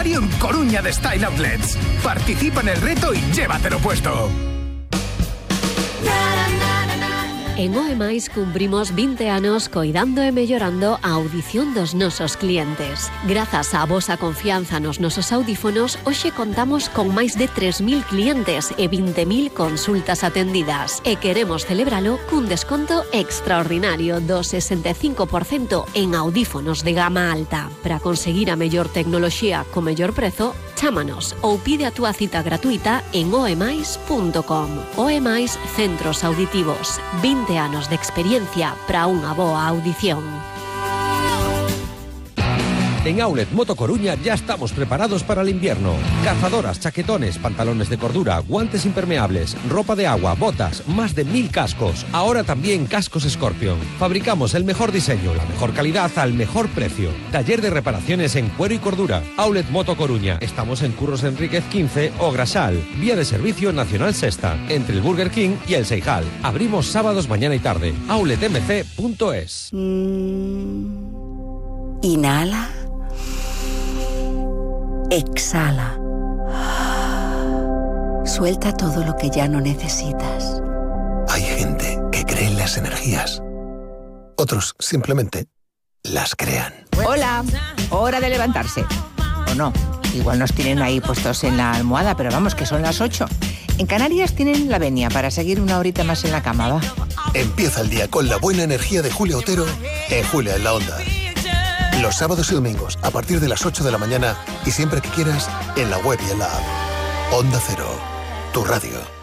aniversario en Coruña de Style Outlets. Participa en el reto y llévatelo puesto. En OEMAIS cumprimos 20 anos coidando e mellorando a audición dos nosos clientes. Grazas á vosa confianza nos nosos audífonos, hoxe contamos con máis de 3.000 clientes e 20.000 consultas atendidas. E queremos celebralo cun desconto extraordinario do 65% en audífonos de gama alta. Para conseguir a mellor tecnoloxía co mellor prezo, chámanos ou pide a túa cita gratuita en oemais.com. OEMAIS Centros Auditivos. 20 anos de experiencia para unha boa audición. En Outlet Moto Coruña ya estamos preparados para el invierno. Cazadoras, chaquetones, pantalones de cordura, guantes impermeables, ropa de agua, botas, más de 1000 cascos. Ahora también cascos Scorpion. Fabricamos el mejor diseño, la mejor calidad al mejor precio. Taller de reparaciones en cuero y cordura. Outlet Moto Coruña. Estamos en Curros Enríquez 15 o Grasal. Vía de servicio Nacional Sexta, entre el Burger King y el Seijal. Abrimos sábados mañana y tarde. outletmc.es. Inhala. Exhala. Suelta todo lo que ya no necesitas. Hay gente que cree en las energías. Otros simplemente las crean. Hola, hora de levantarse. O no, igual nos tienen ahí puestos en la almohada, pero vamos, que son las 8. En Canarias tienen la venia para seguir una horita más en la cama, va. Empieza el día con la buena energía de Julia Otero en Julia en la Onda. Los sábados y domingos a partir de las 8 de la mañana y siempre que quieras en la web y en la app. Onda Cero, tu radio.